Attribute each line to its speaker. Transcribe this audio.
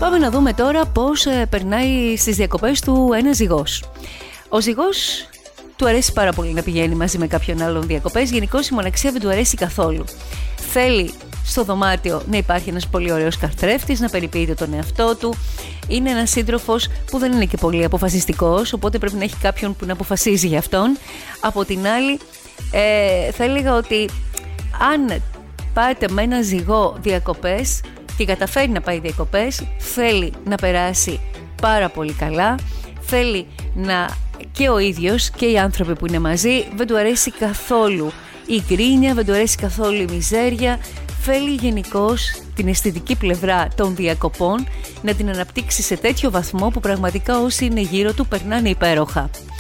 Speaker 1: Πάμε να δούμε τώρα πώς περνάει στις διακοπές του ένα ζυγός. Ο ζυγός του αρέσει πάρα πολύ να πηγαίνει μαζί με κάποιον άλλον διακοπές. Γενικώς η μοναξία δεν του αρέσει καθόλου. Θέλει στο δωμάτιο να υπάρχει ένας πολύ ωραίος καθρέφτης, να περιποιείται τον εαυτό του. Είναι ένας σύντροφος που δεν είναι και πολύ αποφασιστικός, οπότε πρέπει να έχει κάποιον που να αποφασίζει για αυτόν. Από την άλλη, θα έλεγα ότι αν πάτε με ένα ζυγό διακοπές και καταφέρει να πάει διακοπές, θέλει να περάσει πάρα πολύ καλά, θέλει να και ο ίδιος και οι άνθρωποι που είναι μαζί, δεν του αρέσει καθόλου η γκρίνια, δεν του αρέσει καθόλου η μιζέρια. Θέλει γενικώς την αισθητική πλευρά των διακοπών να την αναπτύξει σε τέτοιο βαθμό που πραγματικά όσοι είναι γύρω του περνάνε υπέροχα.